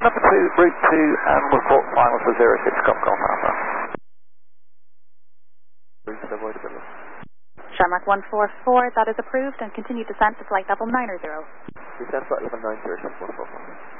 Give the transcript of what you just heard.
Number 2, route 2, and report final for 06 Golf Alpha. Shamrock 144, that is approved, and continue descent to flight level 900. Descent flight level 900, 144.